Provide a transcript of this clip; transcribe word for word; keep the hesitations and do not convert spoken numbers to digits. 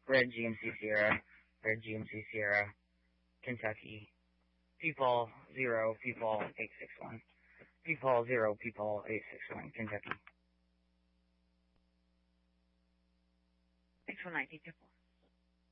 Red G M C Sierra, Red G M C Sierra, Kentucky. People zero, people eight six one. People zero, people eight six one, Kentucky. Six one nineteen people.